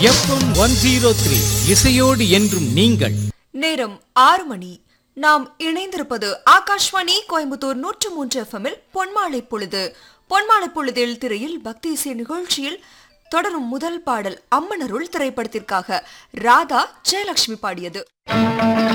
FM 103 இசையோடு என்றும் நீங்கள். நேரம் 6 மணி. நாம் இணைந்திருப்பது ஆகாஷ்வாணி கோயம்புத்தூர் 103 FM பொன்மாலை பொழுது. பொன்மாலை பொழுதில் திரையில் பக்தி இசை நிகழ்ச்சியில் தொடரும் முதல் பாடல் அம்மனருள் திரைப்படத்திற்காக ராதா ஜெயலட்சுமி பாடியது.